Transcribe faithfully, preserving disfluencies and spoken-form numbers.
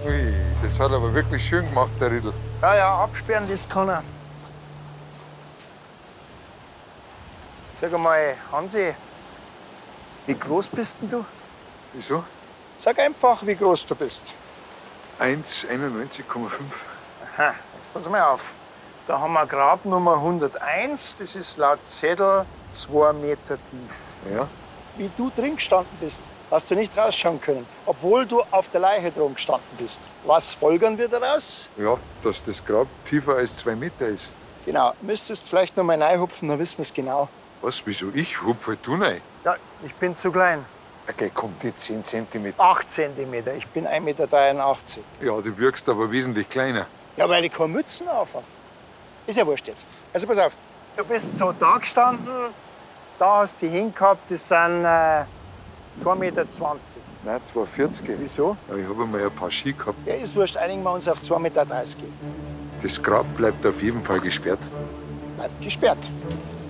Ui, das hat aber wirklich schön gemacht, der Riedl. Ja, ja, absperren, das kann er. Sag einmal, Hansi, wie groß bist denn du? Wieso? Sag einfach, wie groß du bist. eins Komma einundneunzig Komma fünf. Aha, jetzt pass mal auf. Da haben wir Grabnummer hunderteins, das ist laut Zettel zwei Meter tief. Ja. Wie du drin gestanden bist, hast du nicht rausschauen können, obwohl du auf der Leiche drum gestanden bist. Was folgern wir daraus? Ja, dass das Grab tiefer als zwei Meter ist. Genau, müsstest vielleicht noch mal reinhupfen, dann wissen wir es genau. Was, wieso ich? Hupf halt du rein. Ja, ich bin zu klein. Okay, kommt die zehn Zentimeter. acht Zentimeter, ich bin ein Meter dreiundachtzig. Ja, du wirkst aber wesentlich kleiner. Ja, weil ich keine Mützen auf habe. Ist ja wurscht jetzt. Also pass auf, du bist so da gestanden, da hast du hingehabt, das sind äh, zwei Meter zwanzig. Nein, zwei Meter vierzig. Wieso? Ja, ich habe einmal ein paar Ski gehabt. Ja, ist wurscht, einigen wir uns auf zwei Meter dreißig. Das Grab bleibt auf jeden Fall gesperrt. Bleibt gesperrt.